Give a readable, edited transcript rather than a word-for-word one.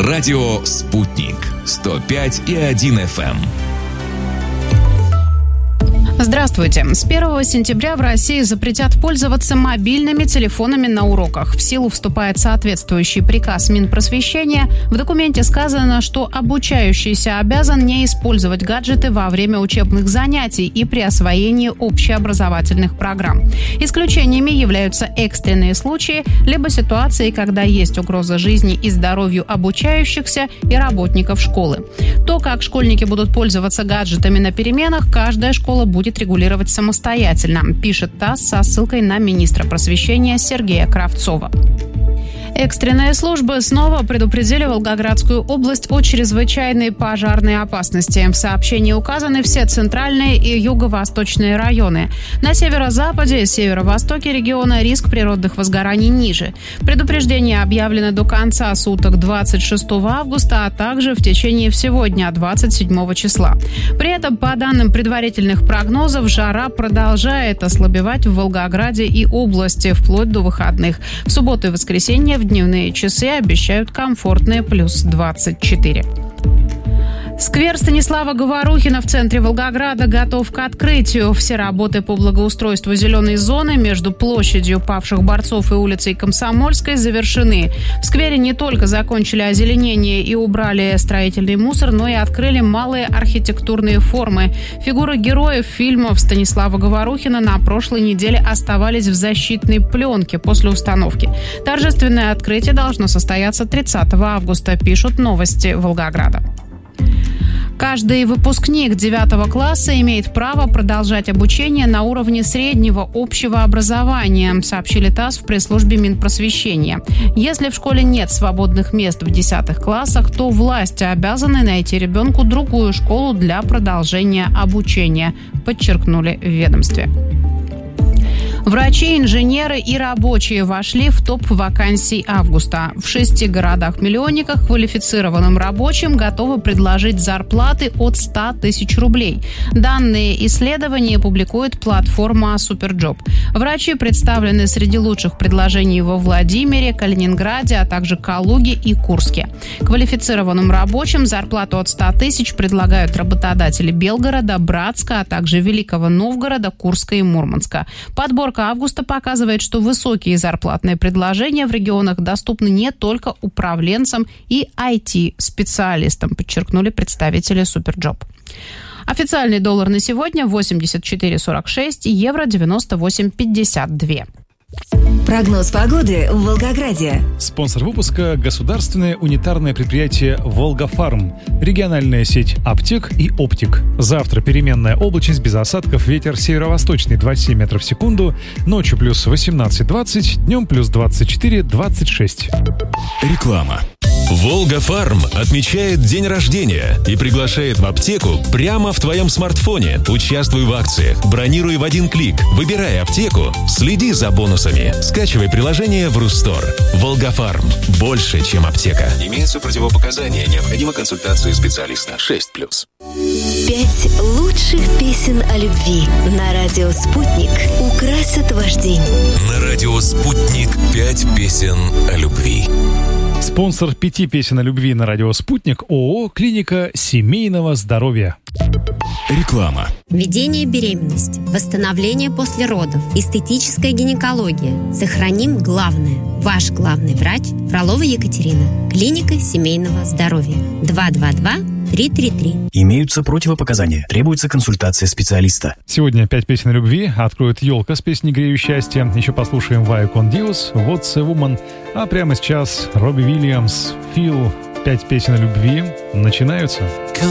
Радио «Спутник» 105,1 FM. Здравствуйте. С 1 сентября в России запретят пользоваться мобильными телефонами на уроках. В силу вступает соответствующий приказ Минпросвещения. В документе сказано, что обучающийся обязан не использовать гаджеты во время учебных занятий и при освоении общеобразовательных программ. Исключениями являются экстренные случаи, либо ситуации, когда есть угроза жизни и здоровью обучающихся и работников школы. То, как школьники будут пользоваться гаджетами на переменах, каждая школа будет регулировать самостоятельно, пишет ТАСС со ссылкой на министра просвещения Сергея Кравцова. Экстренные службы снова предупредили Волгоградскую область о чрезвычайной пожарной опасности. В сообщении указаны все центральные и юго-восточные районы. На северо-западе и северо-востоке региона риск природных возгораний ниже. Предупреждение объявлено до конца суток 26 августа, а также в течение всего дня 27 числа. При этом, по данным предварительных прогнозов, жара продолжает ослабевать в Волгограде и области вплоть до выходных. В субботу и воскресенье в дневные часы обещают комфортные плюс 24. Сквер Станислава Говорухина в центре Волгограда готов к открытию. Все работы по благоустройству зеленой зоны между площадью павших борцов и улицей Комсомольской завершены. В сквере не только закончили озеленение и убрали строительный мусор, но и открыли малые архитектурные формы. Фигуры героев фильмов Станислава Говорухина на прошлой неделе оставались в защитной пленке после установки. Торжественное открытие должно состояться 30 августа, пишут новости Волгограда. Каждый выпускник 9 класса имеет право продолжать обучение на уровне среднего общего образования, сообщили ТАСС в пресс-службе Минпросвещения. Если в школе нет свободных мест в 10 классах, то власти обязаны найти ребенку другую школу для продолжения обучения, подчеркнули в ведомстве. Врачи, инженеры и рабочие вошли в топ вакансий августа. В 6 городах-миллионниках квалифицированным рабочим готовы предложить зарплаты от 100 тысяч рублей. Данные исследования публикует платформа Суперджоп. Врачи представлены среди лучших предложений во Владимире, Калининграде, а также Калуге и Курске. Квалифицированным рабочим зарплату от 100 тысяч предлагают работодатели Белгорода, Братска, а также Великого Новгорода, Курска и Мурманска. Подборка августа показывает, что высокие зарплатные предложения в регионах доступны не только управленцам и IT-специалистам, подчеркнули представители Суперджоп. Официальный доллар на сегодня 84,46, евро 98,52. Прогноз погоды в Волгограде. Спонсор выпуска – государственное унитарное предприятие «Волгафарм», региональная сеть аптек и оптик. Завтра переменная облачность без осадков, ветер северо-восточный 27 метров в секунду, ночью плюс 18-20, днем плюс 24-26. Реклама. «Волгафарм» отмечает день рождения и приглашает в аптеку прямо в твоем смартфоне. Участвуй в акциях, бронируй в один клик, выбирай аптеку, следи за бонусами. Скачивай приложение в Рустор. «Волгафарм» – больше, чем аптека. Имеются противопоказания, необходима консультация специалиста. 6+. 5 лучших песен о любви на радио «Спутник» украсят ваш день. На радио «Спутник» 5 песен о любви. Спонсор 5 песен о любви на радио «Спутник» ООО «Клиника семейного здоровья». Реклама. Ведение беременности, восстановление после родов, эстетическая гинекология. Сохраним главное. Ваш главный врач Фролова Екатерина. Клиника семейного здоровья. 222-333. Имеются противопоказания. Требуется консультация специалиста. Сегодня 5 песен о любви. Откроет елка с песней «Грею счастье». Еще послушаем «Вая кон Диос», «What's a Woman». А прямо сейчас Робби Уильямс, «Feel». 5 песен о любви начинаются.